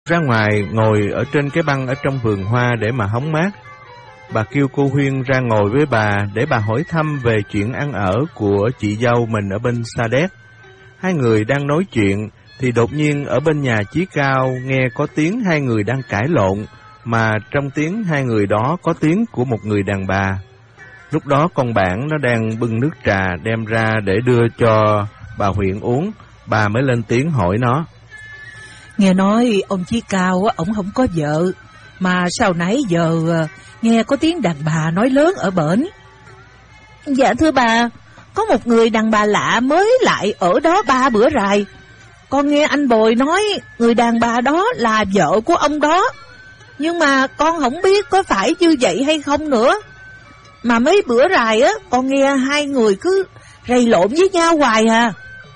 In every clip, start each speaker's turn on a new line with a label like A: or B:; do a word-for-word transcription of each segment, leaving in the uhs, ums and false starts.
A: ra ngoài ngồi ở trên cái băng ở trong vườn hoa để mà hóng mát. Bà kêu cô Huyên ra ngồi với bà để bà hỏi thăm về chuyện ăn ở của chị dâu mình ở bên Sa Đéc. Hai người đang nói chuyện thì đột nhiên ở bên nhà Chí Cao nghe có tiếng hai người đang cãi lộn, mà trong tiếng hai người đó có tiếng của một người đàn bà. Lúc đó con Bản nó đang bưng nước trà đem ra để đưa cho bà Huyện uống. Bà mới lên tiếng hỏi nó:
B: Nghe nói ông Chí Cao á, ổng không có vợ, mà sao nãy giờ nghe có tiếng đàn bà nói lớn ở bển?
C: Dạ thưa bà, có một người đàn bà lạ mới lại ở đó ba bữa rày. Con nghe anh Bồi nói người đàn bà đó là vợ của ông đó, nhưng mà con không biết có phải như vậy hay không nữa. Mà mấy bữa rày á, con nghe hai người cứ rầy lộn với nhau hoài à.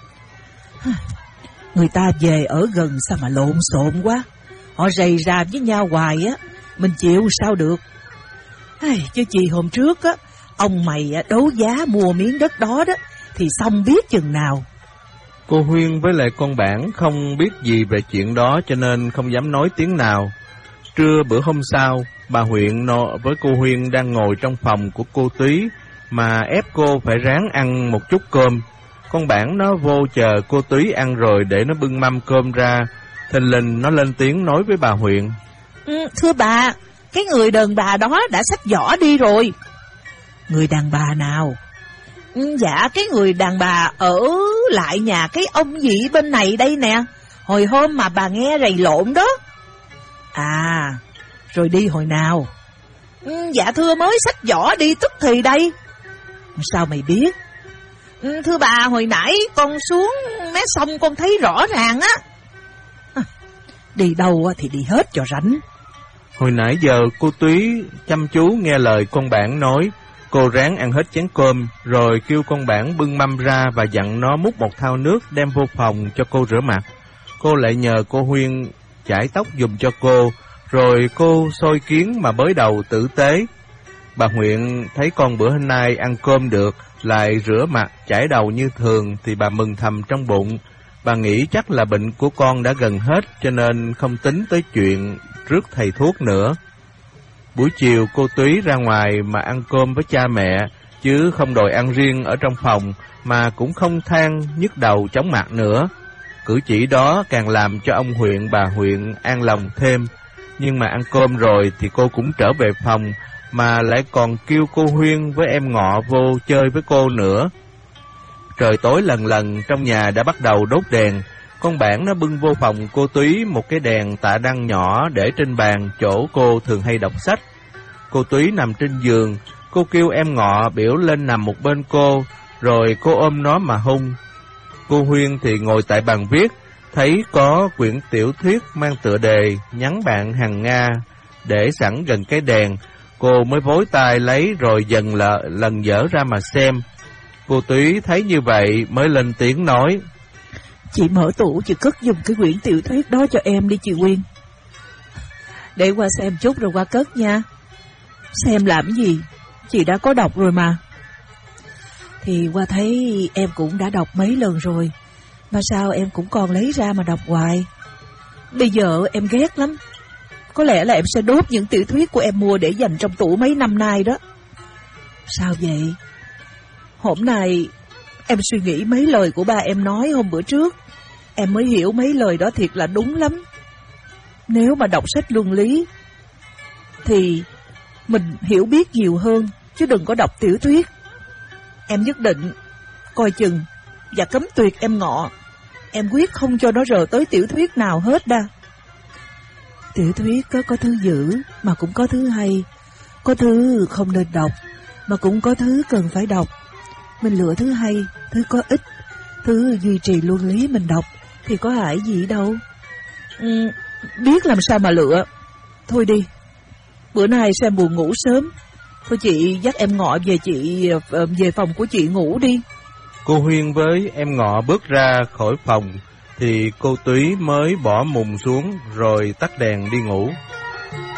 B: Người ta về ở gần sao mà lộn xộn quá. Họ rầy rà với nhau hoài á, mình chịu sao được. Ai, chứ chị hôm trước á, ông mày đấu giá mua miếng đất đó đó thì xong biết chừng nào.
A: Cô Huyên với lại con Bản không biết gì về chuyện đó cho nên không dám nói tiếng nào. Trưa bữa hôm sau, bà Huyện nọ với cô Huyên đang ngồi trong phòng của cô Túy mà ép cô phải ráng ăn một chút cơm. Con Bản nó vô chờ cô Túy ăn rồi để nó bưng mâm cơm ra. Thình lình nó lên tiếng nói với bà Huyện:
C: ừ, Thưa bà, cái người đàn bà đó đã xách giỏ đi rồi.
B: Người đàn bà nào?
C: Ừ, dạ cái người đàn bà ở lại nhà cái ông gì bên này đây nè, hồi hôm mà bà nghe rầy lộn đó.
B: À, rồi đi hồi nào?
C: Ừ, dạ thưa mới xách giỏ đi tức thì đây.
B: Sao mày biết?
C: Ừ, thưa bà, hồi nãy con xuống mé sông con thấy rõ ràng á.
B: À, đi đâu thì đi hết cho rảnh.
A: Hồi nãy giờ cô Túy chăm chú nghe lời con Bản nói. Cô ráng ăn hết chén cơm, rồi kêu con Bản bưng mâm ra và dặn nó múc một thau nước đem vô phòng cho cô rửa mặt. Cô lại nhờ cô Huyên chải tóc giùm cho cô, rồi cô soi kiến mà bới đầu tử tế. Bà Huyện thấy con bữa hôm nay ăn cơm được, lại rửa mặt, chải đầu như thường thì bà mừng thầm trong bụng. Bà nghĩ chắc là bệnh của con đã gần hết cho nên không tính tới chuyện rước thầy thuốc nữa. Buổi chiều cô Túy ra ngoài mà ăn cơm với cha mẹ, chứ không đòi ăn riêng ở trong phòng, mà cũng không than nhức đầu chóng mặt nữa. Cử chỉ đó càng làm cho ông Huyện bà Huyện an lòng thêm. Nhưng mà ăn cơm rồi thì cô cũng trở về phòng, mà lại còn kêu cô Huyên với em Ngọ vô chơi với cô nữa. Trời tối lần lần, trong nhà đã bắt đầu đốt đèn. Con Bản nó bưng vô phòng cô Túy một cái đèn tạ đăng nhỏ để trên bàn chỗ cô thường hay đọc sách. Cô Túy nằm trên giường, cô kêu em Ngọ biểu lên nằm một bên cô, rồi cô ôm nó mà hung. Cô Huyên thì ngồi tại bàn viết, thấy có quyển tiểu thuyết mang tựa đề Nhắn bạn hàng Nga để sẵn gần cái đèn. Cô mới vối tay lấy rồi dần lợ, lần dở ra mà xem. Cô Túy thấy như vậy mới lên tiếng nói:
B: Chị mở tủ, chị cất giùm cái quyển tiểu thuyết đó cho em đi chị Huyên. Để qua xem chút rồi qua cất nha. Xem làm gì? Chị đã có đọc rồi mà. Thì qua thấy em cũng đã đọc mấy lần rồi, mà sao em cũng còn lấy ra mà đọc hoài. Bây giờ em ghét lắm. Có lẽ là em sẽ đốt những tiểu thuyết của em mua để dành trong tủ mấy năm nay đó. Sao vậy? Hôm nay em suy nghĩ mấy lời của ba em nói hôm bữa trước, em mới hiểu mấy lời đó thiệt là đúng lắm. Nếu mà đọc sách luân lý thì mình hiểu biết nhiều hơn, chứ đừng có đọc tiểu thuyết. Em nhất định coi chừng và cấm tuyệt em Ngọ. Em quyết không cho nó rờ tới tiểu thuyết nào hết đa. Tiểu thuyết có, có thứ dữ mà cũng có thứ hay, có thứ không nên đọc mà cũng có thứ cần phải đọc. Mình lựa thứ hay, thứ có ích, thứ duy trì luân lý mình đọc thì có hại gì đâu. Ừ, biết làm sao mà lựa. Thôi đi, bữa nay xem buồn ngủ sớm. Thôi chị dắt em Ngọ về chị về phòng của chị ngủ đi.
A: Cô Huyên với em Ngọ bước ra khỏi phòng thì cô Túy mới bỏ mùng xuống rồi tắt đèn đi ngủ.